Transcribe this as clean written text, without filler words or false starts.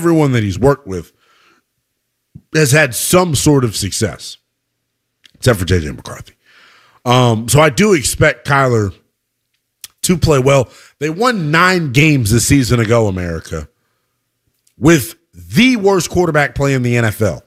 everyone that he's worked with has had some sort of success, except for J.J. McCarthy. So I do expect Kyler to play well. They won 9 games a season ago, America, with the worst quarterback play in the NFL.